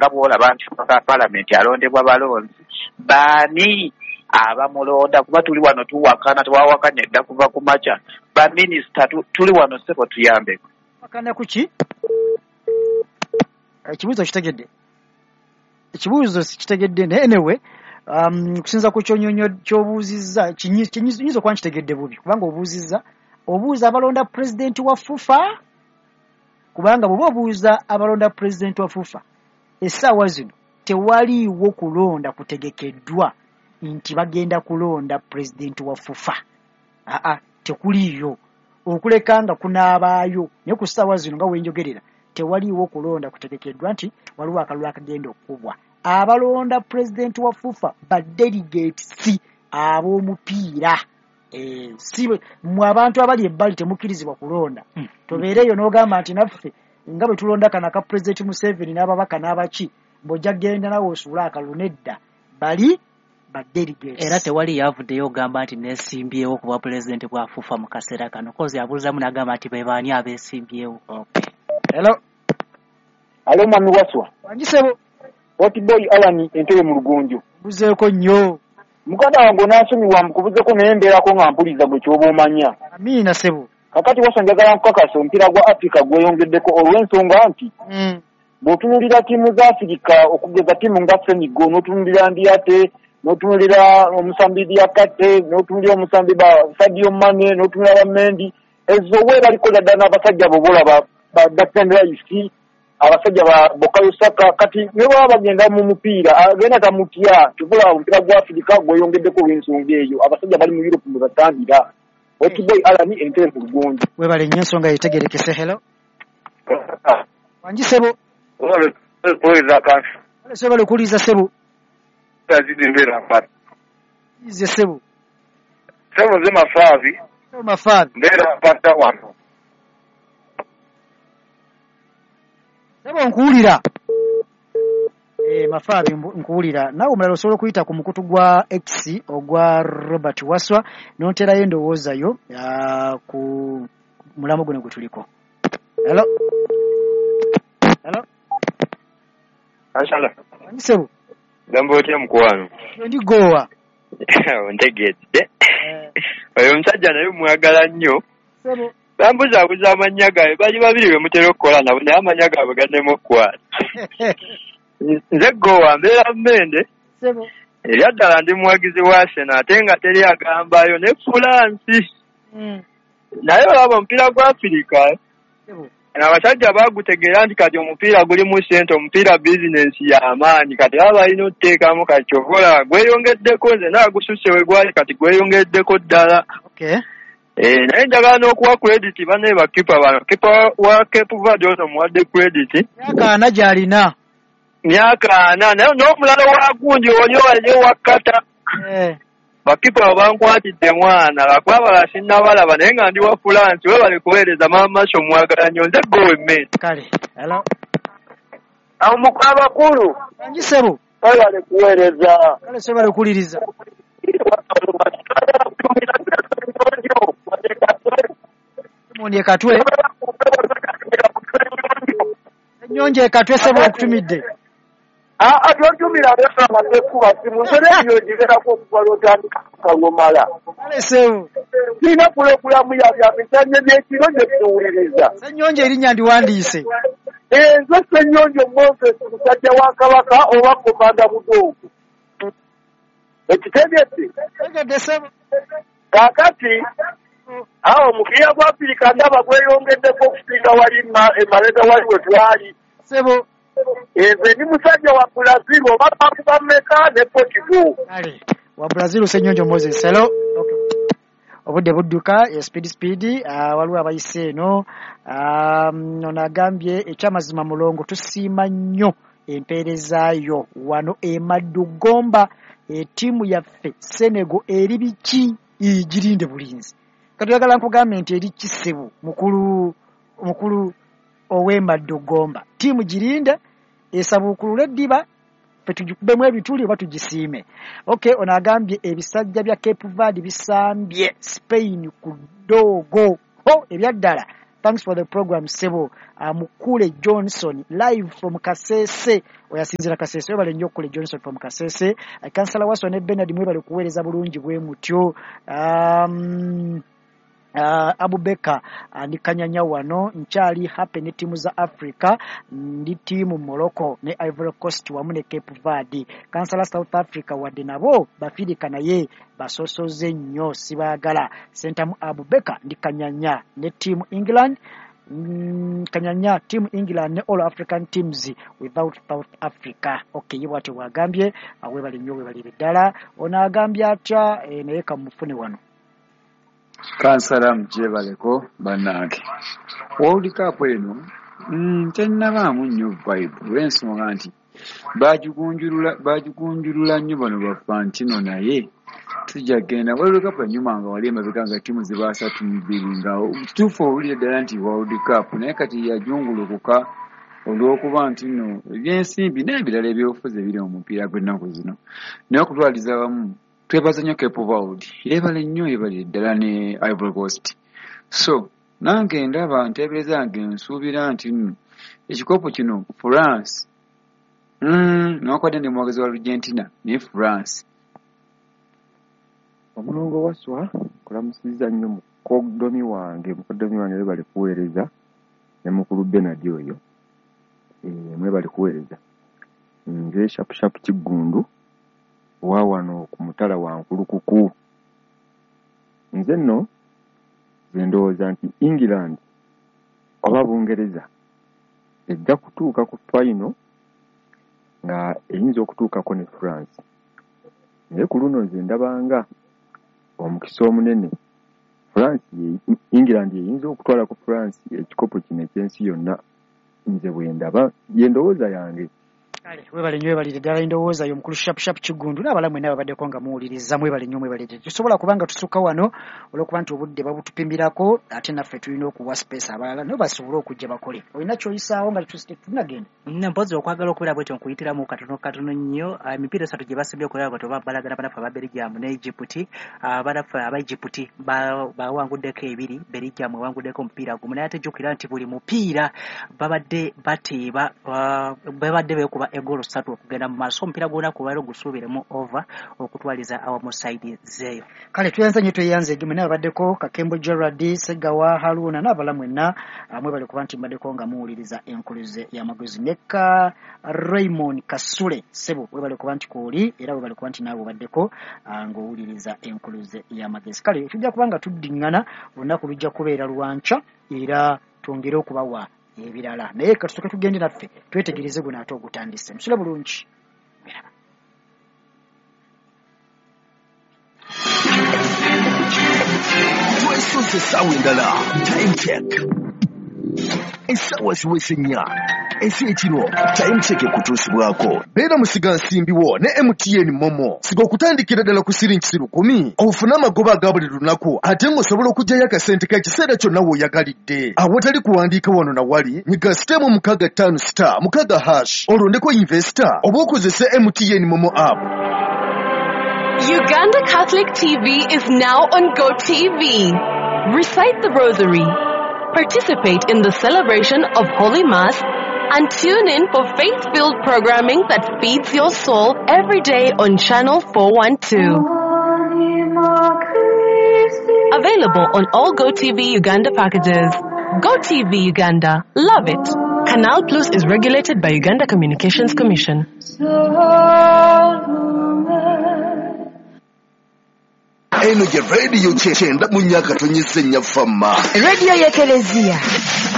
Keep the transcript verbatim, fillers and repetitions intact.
nga bw'olaba nti paalamenti alondebwa balonzi baani abamulonda kuba tuli wano tuwakana twawakanya edda kuva ku makya baminisita tuli wano ssebo tuyambeko. Wakana kuki? Ekibuuzo kitegedde. Ekibuuzo kitegedde ne anyway um kusinza ku kyonyonyo ky'obuuzizza kinyizo kwa kitegedde bubi kubanga obuuzizza obuuza abalonda president wa FUFA kubanga bwe obuuza abalonda president wa FUFA essaawa zino tewaliiwo kulonda kutegekeddwa nti bagenda kulonda president wa FUFA. Aa tekuliyo okuleka nga kunaabaayo ne ku ssaawa zino nga wenjogerera tewaliiwo kulonda kutegekeddwa nti waliwo akalulu akagenda okubwa. Abalonda president wa FUFA ba delegates ab'omupiira eh si mu abantu abali ebbali temukkirizibwa kulonda. Mm. Tobeereyo n'ogamba nti naffe nga bwe tulonda kana ka president Museveni n'ababaka n'abaki bojja genda nawo osula akalunedda bali ba delegates. Era tewali yavuddeyo ogamba nti neesimbyewo kuba president bwa FUFA mu kaseera kano kozi abuuzamu n'agamba nti be baani abeesimbyewo. Okay. Hello. Alo mami waswa. Wanjisebo. Oti boy Alani entebe mu lugonjo. Buzeeko nnyo. Mukada wange n'asomibwa mukubuzeko naye mbeerako nga mpuliriza gwe ky'oba omanya. Amiina sebo. Kakati waswa njagala nkukakasa omupiira gwa Africa gweyongeddeko olw'ensonga nti mm. bw'otunuulira ttiimu za Afirika okugeza ttiimu nga Senegal n'otunuulira Ndiate n'otunuulira omusambi Diakate n'otunuulira omusambi ba Sadio Mane n'otunuulira ba Mendy ezo we baliko ddala n'abasajja bobola ba Declan Rice abasajja ba Bukayo Saka kati ne baba bagenda mu mupiira agenda tamutya tubula omupiira gwa Africa gweyongeddeko olw'ensonga eyo abasajja bali mu Europe mwe batandira. Oti boy Alani entebe mu lugonjo. Webale nnyo ensonga yetegerekese. Hello. Wanjisebo. Wale kuuliza kansi. Wale sebo wale kuuliza sebo. Yazidi mbera mpata. Ize sebo. Sebo ze mafavi. Sebo mafavi. Mbera mpata wano. Sebo nkuwulira. Eh mafavi nkuwulira. Nawe omulala osobola okuyita ku mukutu gwa X ogwa Robert Waswa n'onterayo endowoozayo ku mulamu guno gwe tuliko. Hello. Hello. Ashala. Anisebo. Gambo otya mukwano. Ndi gowa. Ontegedde. Oyo omusajja naye mwagala nnyo. Sebo. Bambuza abuza amannya gaabwe bali babiri be mutera okukola nabo naye amannya gaabwe gaddemu okukwata. Nze gowa mbeera mmende. Sebo. Erya ddala ndi muwagizi wa Arsenal ate nga teri agambayo ne Fulansi. Mm. Naye olaba omupiira gwa Afirika. Sebo. Abasajja bagutegeera nti kati omupiira gulimu ssente omupiira bizinensi y'amaanyi kati baba balina otuteekamu kati okola gweyongeddeko nze naagususse we gwali kati gweyongeddeko ddala. Okay. Eh, naye njagala n'okuwa credit banne bakipa bano kipa wa Cape Verde ono muwadde credit. Myaka ana gy'alina. Myaka ana naye n'omulala wa Gunji oli wali wakkata. Eh. Bakipa bankwatidde mwana bakwabala sinnabalaba naye nga ndi wa Fulansi we bali kuweereza maama so mwagala nnyo nze gowe mmene. Kale. Hello. Abakulu. Wanjisebo. Oyo ali kuweereza. Kale sebo bali kuliriza. Mundi ekatwe. Ennyonje ekatwe sebo okutumidde. Ah atwatumira lesa amateekuba simu nzere byo jigerako okukola otandika kangomala. Kale sebo. Nina pulogulamu ya bya bitanye by'ekiro gye tuwuliriza. Ennyonje erinnya ndiwandiise. Eh nze Ssenyonjo Moses musajja wa Kabaka oba komanda Budoogu. Ekitegeezi. Tegedde sebo. Kakati awo omupiira gwa Afirika ndaba gweyongeddeko okusinga wali emabega wali we twali. Sebo. Nze ndi musajja wa Brazil oba bakuba mmeka ne Portugal. Kale wa Brazil Ssenyonjo Moses. Hello. Okay. Obudde budduka ya speed speed uh, waliwo abayise eno um, onagambye ekyamazima mulongo tusiima nnyo empeerezaayo wano emaddugomba ettiimu yaffe Senegal eri biki igirinde bulinzi kati oyagala nkugambe nti eri kisebu mukulu mukulu ow'emaddugomba ttiimu girinde esabuukulula eddiba fe tugikubemu ebituli oba tugisiime. Okay, onagambye ebisajja bya Cape Verde bisambye Spain ku doogo ho ebyaddala thanks for the program Sebo. Uh, Mukule Johnson live from Kasese. Oyasinzira Kasese. Webale nnyo Kule Johnson from Kasese. Uh, Kansala Waso ne Bernard mwebale kuweereza bulungi bwe mutyo. Um Uh, Abubeka uh, ndi Kanyanya wano nchali hape ne timu za Africa ndi timu Morocco ne Ivory Coast wamu ne Cape Verde. Kansala South Africa wadde nabo bafirika naye basosoze nnyo sibagala. Sentamu Abubeka ndi Kanyanya ne timu England mm, Kanyanya timu England ne All African teams without South Africa. Okay, yibwate wagambye awebali nnyo webali ddala ona agambye atya e, naye kamufune wano. Kansala mjebaleko banange. World Cup eno mm tennabaamu nnyo vibe lw'ensonga nti bajugunjulula bajugunjulula nnyo bano bafantino naye tujja genda World Cup enyuma nga wali emabega nga timu zibaasatu bbiri nga tufu owulire ddala nti World Cup naye kati yajungulukuka olw'okuba nti nno ebyensimbi n'ebirala ebyobufuzi ebiri mu mupiira gw'ennaku zino naye okutwaliza awamu twebaza nnyo Cape Verde ebale nnyo ebali ddala ne Ivory Coast. So nange ndaba nteebereza nge nsuubira nti ekikopo kino France mm n'okwadde ndi muwagizi wa Argentina ne France. Omulongo waswa kulamusiza nnyo mukodomi wange mukodomi wange bali kuweereza ne mukulu Bernard oyo eh mwe bali kuweereza nze sharp sharp kigundu wa wano ku mutala wa nkulukuku. Nze nno ndowooza nti England oba Bungereza ejja kutuuka ku final nga eyinza okutuukako ne France. Naye ku luno nze ndabanga omukisa omunene France England eyinza okutwala ku France ekikopo kino ekyensi yonna. Nze bwe ndaba ye ndowooza yange. Kale webale nnyo webale ddala endowooza yo mukulu sharp sharp kigundu n'abalamu naye babaddeko nga muwuliriza mwebale nnyo mwebale ddala tusobola kubanga tusukka wano olw'okuba nti obudde babutupimirako ate naffe tulina okuwa space abalala naye basobole okujja bakole. Olina kyoyisaawo nga tunagenda mpozi okwagala okubeera bwetyo nkuyitiramu katono katono nnyo emipiira esatu gye basibye okulaba bati oba balagana banaffe aba Belgium ne Egypt banaffe aba Egypt bawanguddeko ebiri Belgium ewanguddeko omupiira gumu naye ate jjukira nti buli mupiira babadde bateeba babadde beekuba egolo ssatu okugenda mu maaso omupiira gwonna kubairo gusuubiremu over okutwaliza awamu side zeeyo. Kale tuyanza nnyo tweyanza egimu naye babaddeko Kakembo Gerard Segawa Haruna n'abalamu mwenna amwe bali kuba nti mbaddeko nga muwuliriza enkuluze y'amagezi neka Raymond Kasule Sebo we bali kuba nti kuuli era we bali kuba nti naawe baddeko ng'owuliriza enkuluze y'amagezi. Kale tujja kuba nga tuddiŋŋana olunaku lujja kubeera lwanca era twongere okubawa ebirala naye katusoke tugende naffe twetegereze gwe naate ogutandise musule bulungi. twesoze essaawa endala time check essaawa ziweze nnya ensi ekiro time check ekutuusibwako beera musiga nsimbiwo ne M T N Momo siga okutandikira ddala ku siringi lukumi ofune amagoba aga buli lunaku ate ng'osobola okugyayo akasente k'ekiseera kyonna w'oyagalidde awatali kuwandiika wano na wali nyiga sitemu mukaaga ttaano star mukaaga hash olondeko investor oba okozese M T N Momo app. Uganda Catholic T V is now on GoTV. Recite the Rosary, participate in the celebration of Holy Mass, and tune in for faith-filled programming that feeds your soul every day on Channel four twelve. Available on all GoTV Uganda packages. GoTV Uganda. Love it. Canal Plus is regulated by Uganda Communications Commission. Eno je radio kyenda mu nnyaka tonyese nnya famma. Radio y'Ekelezia.